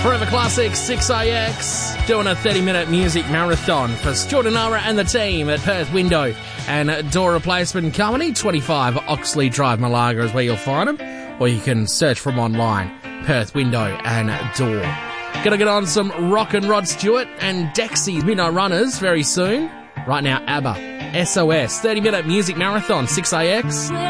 Forever Classic 6IX doing a 30-minute music marathon for Jordanara and the team at Perth Window and Door Replacement Company. 25 Oxley Drive, Malaga is where you'll find them, or you can search from online, Perth Window and Door. Gonna get on some rock and Rod Stewart and Dexy's Midnight Runners very soon. Right now, ABBA, SOS, 30-minute music marathon 6IX.